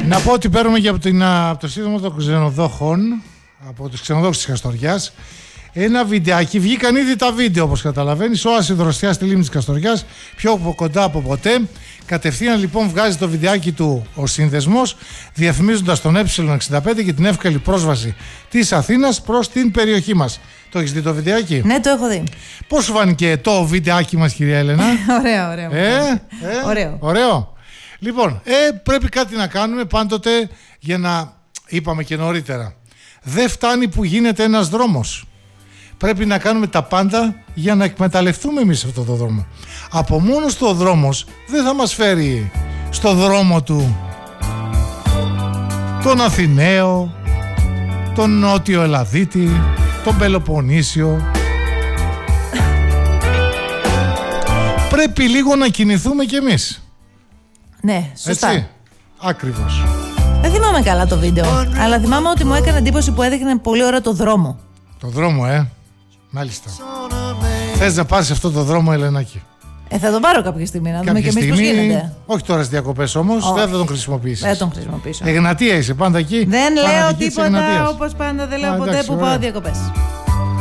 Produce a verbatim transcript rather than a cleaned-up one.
Να πω ότι παίρνουμε και από, την, από το σύνδρομο των ξενοδόχων, από τους ξενοδόχους της Καστοριάς, ένα βιντεάκι. Βγήκαν ήδη τα βίντεο, όπως καταλαβαίνεις. Ο ασυδροστιάς στη λίμνη της Καστοριάς, πιο κοντά από ποτέ. Κατευθείαν λοιπόν βγάζει το βιντεάκι του ο σύνδεσμος, διαφημίζοντας τον ε εξήντα πέντε και την εύκολη πρόσβαση της Αθήνας προς την περιοχή μας. Το έχεις δει το βιντεάκι? Ναι, το έχω δει. Πώς σου φάνηκε το βιντεάκι μας, κυρία Έλενα? Ωραίο, ωραίο. Ε, ε, ωραίο. Ωραίο. Λοιπόν, ε, πρέπει κάτι να κάνουμε πάντοτε για να, είπαμε και νωρίτερα, δεν φτάνει που γίνεται ένας δρόμος. Πρέπει να κάνουμε τα πάντα για να εκμεταλλευτούμε εμείς αυτόν τον δρόμο. Από μόνος του ο δρόμος δεν θα μας φέρει στο δρόμο του τον Αθηναίο, τον Νότιο Ελλαδίτη, τον Πελοποννήσιο. Πρέπει λίγο να κινηθούμε κι εμείς. Ναι, σωστά. Έτσι, ακριβώς. Δεν θυμάμαι καλά το βίντεο, αλλά θυμάμαι ότι μου έκανε εντύπωση που έδειχνε πολύ ωραίο το δρόμο. Το δρόμο, ε. Μάλιστα. Θες να πάρεις αυτό το δρόμο, Ελενάκη? Ε, θα τον πάρω κάποια στιγμή, να δούμε και εμείς πώς γίνεται. Όχι τώρα στις διακοπές όμως, oh. δεν θα τον χρησιμοποιήσεις. Δεν τον χρησιμοποιήσω. Εγνατία είσαι πάντα εκεί. Δεν λέω τίποτα, όπως πάντα δεν λέω Α, ποτέ εντάξει, που ωραία. πάω διακοπές.